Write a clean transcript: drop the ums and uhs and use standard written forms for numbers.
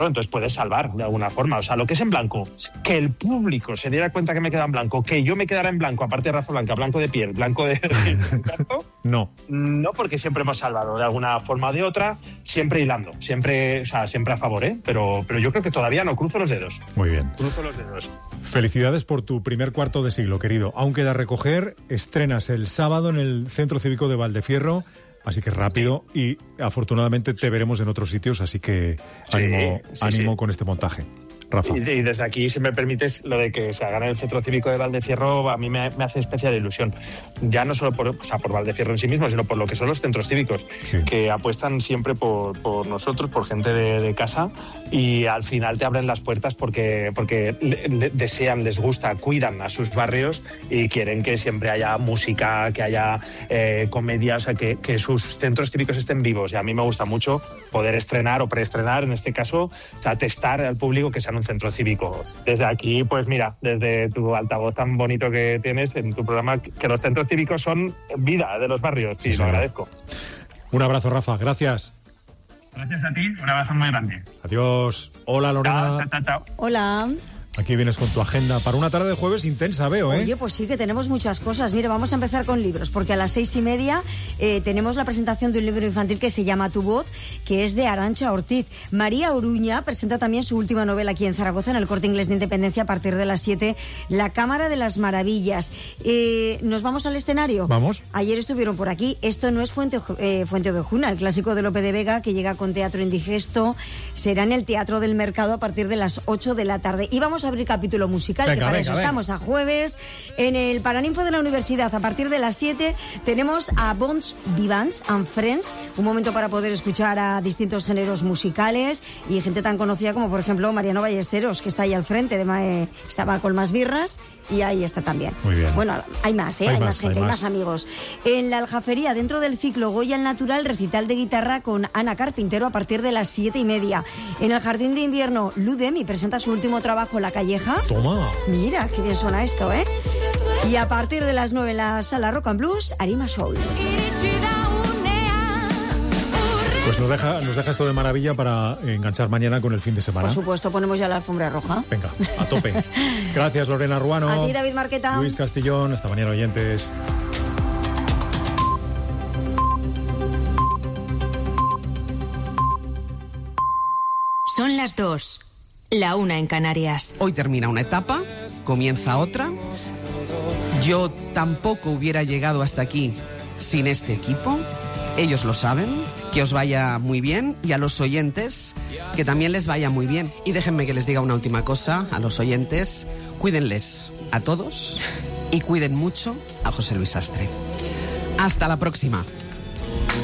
entonces puedes salvar de alguna forma. O sea, lo que es en blanco, que el público se diera cuenta que me queda en blanco, que yo me quedara en blanco, aparte de raza blanca, blanco de piel, blanco de canto, no, porque siempre hemos salvado de alguna forma o de otra, siempre hilando, siempre a favor, pero yo creo que todavía no, cruzo los dedos. Muy bien. Cruzo los dedos. Felicidades por tu primer cuarto de siglo, querido. Aún queda recoger, estrenas el sábado en el Centro Cívico de Valdefierro. Así que rápido, y afortunadamente te veremos en otros sitios, así que ánimo con este montaje. Rafa. Y desde aquí, si me permites, lo de que se haga en el Centro Cívico de Valdefierro a mí me hace especial ilusión. Ya no solo por Valdefierro en sí mismo, sino por lo que son los centros cívicos, que apuestan siempre por nosotros, por gente de casa, y al final te abren las puertas porque desean, les gusta, cuidan a sus barrios y quieren que siempre haya música, que haya comedia, o sea, que sus centros cívicos estén vivos. Y a mí me gusta mucho poder estrenar o preestrenar, en este caso, o sea, testar al público que sean un centro cívico. Desde aquí, pues mira, desde tu altavoz tan bonito que tienes en tu programa, que los centros cívicos son vida de los barrios, y lo agradezco. Un abrazo, Rafa, gracias. Gracias a ti, un abrazo muy grande. Adiós. Hola, Lorena. Chao. Hola. Aquí vienes con tu agenda para una tarde de jueves intensa, veo, ¿eh? Oye, pues sí, que tenemos muchas cosas. Mire, vamos a empezar con libros, porque a las 6:30 tenemos la presentación de un libro infantil que se llama Tu voz, que es de Arantxa Ortiz. María Oruña presenta también su última novela aquí en Zaragoza, en el Corte Inglés de Independencia, a partir de las 7, La Cámara de las Maravillas. ¿Nos vamos al escenario? Vamos. Ayer estuvieron por aquí. Esto no es Fuente Ovejuna, el clásico de Lope de Vega, que llega con Teatro Indigesto. Será en el Teatro del Mercado a partir de las 8 de la tarde. Y vamos a abrir capítulo musical, que para eso estamos a jueves. En el Paraninfo de la Universidad, a partir de las 7, tenemos a Bons Vivants and Friends, un momento para poder escuchar a distintos géneros musicales y gente tan conocida como, por ejemplo, Mariano Ballesteros, que está ahí al frente, estaba con Más Birras, y ahí está también. Muy bien. Bueno, hay más, hay más gente, hay más amigos. En la Aljafería, dentro del ciclo Goya al Natural, recital de guitarra con Ana Carpintero a partir de las 7:30. En el Jardín de Invierno, Ludemi presenta su último trabajo, La Calleja. Toma. Mira, qué bien suena esto, ¿eh? Y a partir de las 9 en la sala Rock and Blues, Arima Soul. Pues nos deja esto de maravilla para enganchar mañana con el fin de semana. Por supuesto, ponemos ya la alfombra roja. Venga, a tope. Gracias, Lorena Ruano. A ti, David Marqueta. Luis Castillón. Hasta mañana, oyentes. Son las 2. La 1 en Canarias. Hoy termina una etapa, comienza otra. Yo tampoco hubiera llegado hasta aquí sin este equipo. Ellos lo saben. Que os vaya muy bien, y a los oyentes que también les vaya muy bien. Y déjenme que les diga una última cosa a los oyentes. Cuídenles a todos y cuiden mucho a José Luis Astre. Hasta la próxima.